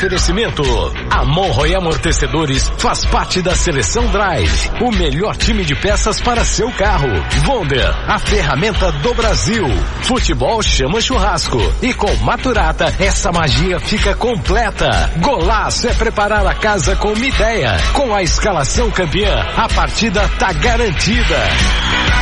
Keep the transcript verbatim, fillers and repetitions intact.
Oferecimento. A Monroe Amortecedores faz parte da Seleção Drive, o melhor time de peças para seu carro. Wonder, a ferramenta do Brasil. Futebol chama churrasco. E com Maturata, essa magia fica completa. Golaço é preparar a casa com uma ideia. Com a escalação campeã, a partida tá garantida.